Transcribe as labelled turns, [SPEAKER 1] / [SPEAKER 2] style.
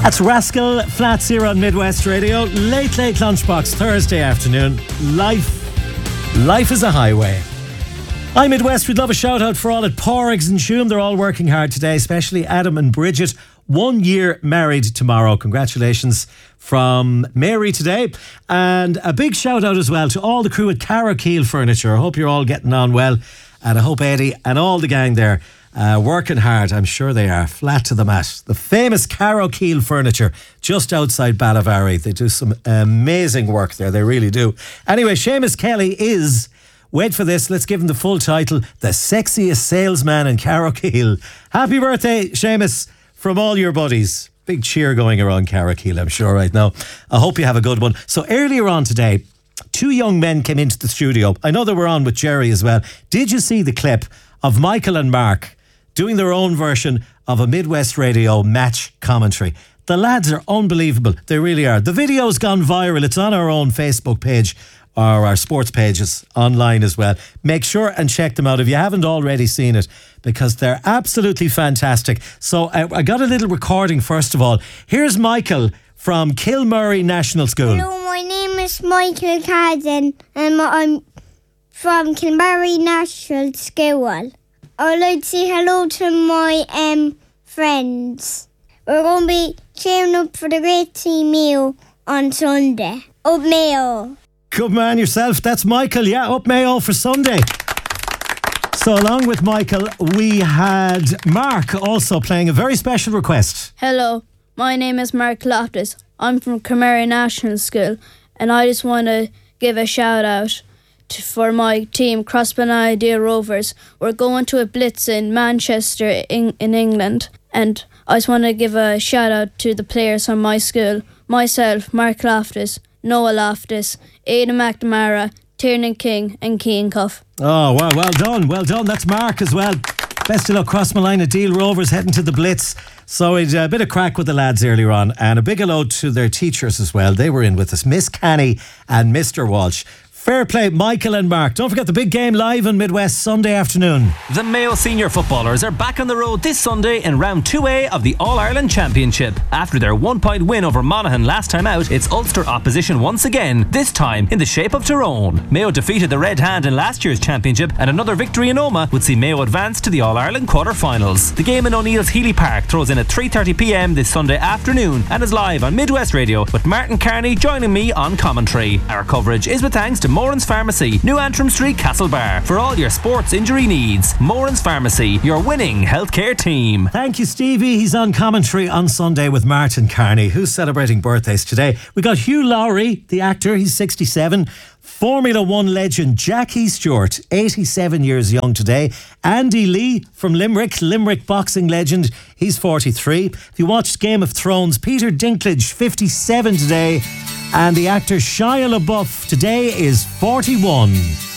[SPEAKER 1] That's Rascal Flat Zero on Midwest Radio. Late lunchbox Thursday afternoon. Life is a highway. Hi Midwest, we'd love a shout out for all at Porrigs and Shoom. They're all working hard today, especially Adam and Bridget. 1 year married tomorrow. Congratulations from Mary today. And a big shout out as well to all the crew at Carrowkeel Furniture. I hope you're all getting on well. And I hope Eddie and all the gang there working hard. I'm sure they are. Flat to the mat. The famous Carrowkeel Furniture just outside Ballavary. They do some amazing work there. They really do. Anyway, Seamus Kelly is, wait for this, let's give him the full title, the sexiest salesman in Carrowkeel. Happy birthday, Seamus, from all your buddies. Big cheer going around Carrowkeel, I'm sure, right now. I hope you have a good one. So earlier on today, two young men came into the studio. I know they were on with Jerry as well. Did you see the clip of Michael and Mark doing their own version of a Midwest Radio match commentary? The lads are unbelievable. They really are. The video's gone viral. It's on our own Facebook page or our sports pages online as well. Make sure and check them out if you haven't already seen it, because they're absolutely fantastic. So I got a little recording first of all. Here's Michael from Kilmurry National School.
[SPEAKER 2] Hello, my name is Michael Carden and I'm from Kilmurry National School. I'd like to say hello to my friends. We're going to be cheering up for the great team Mayo on Sunday. Up Mayo.
[SPEAKER 1] Good man yourself. That's Michael. Yeah, up Mayo for Sunday. So along with Michael, we had Mark also playing a very special request.
[SPEAKER 3] Hello, my name is Mark Loftus. I'm from Kilmurry National School, and I just want to give a shout out for my team, Crossbanidea Rovers. We're going to a blitz in Manchester in England, and I just want to give a shout out to the players from my school. Myself, Mark Loftus, Noah Loftus, Aidan McNamara, Tiernan King and Cian Cuff.
[SPEAKER 1] Oh, wow, well done. That's Mark as well. Best of luck, Crossbanidea Rovers heading to the blitz. So we had a bit of crack with the lads earlier on, and a big hello to their teachers as well. They were in with us, Miss Canny and Mr. Walsh. Fair play, Michael and Mark. Don't forget the big game live on Midwest Sunday afternoon.
[SPEAKER 4] The Mayo senior footballers are back on the road this Sunday in round 2A of the All-Ireland Championship. After their 1-point win over Monaghan last time out, it's Ulster opposition once again, this time in the shape of Tyrone. Mayo defeated the Red Hand in last year's championship, and another victory in Omagh would see Mayo advance to the All-Ireland quarter-finals. The game in O'Neill's Healy Park throws in at 3:30pm this Sunday afternoon and is live on Midwest Radio, with Martin Carney joining me on commentary. Our coverage is with thanks to Moran's Pharmacy, New Antrim Street, Castlebar, for all your sports injury needs. Moran's Pharmacy, your winning healthcare team.
[SPEAKER 1] Thank you, Stevie. He's on commentary on Sunday with Martin Carney, who's celebrating birthdays today. We got Hugh Lowry, the actor, he's 67. Formula One legend Jackie Stewart, 87 years young today. Andy Lee from Limerick boxing legend, he's 43. If you watched Game of Thrones, Peter Dinklage, 57 today. And the actor Shia LaBeouf today is 41.